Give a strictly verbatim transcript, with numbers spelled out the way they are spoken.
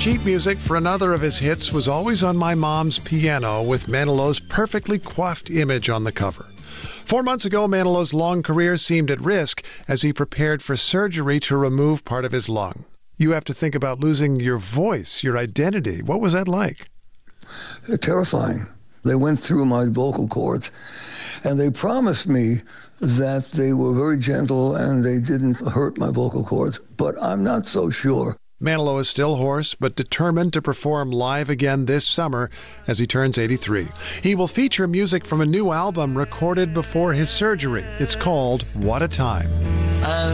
sheet music for another of his hits was always on my mom's piano, with Manilow's perfectly coiffed image on the cover. Four months ago, Manilow's long career seemed at risk as he prepared for surgery to remove part of his lung. You have to think about losing your voice, your identity. What was that like? Terrifying. They went through my vocal cords, and they promised me that they were very gentle and they didn't hurt my vocal cords, but I'm not so sure. Manilow is still hoarse, but determined to perform live again this summer as he turns eighty-three. He will feature music from a new album recorded before his surgery. It's called What a Time.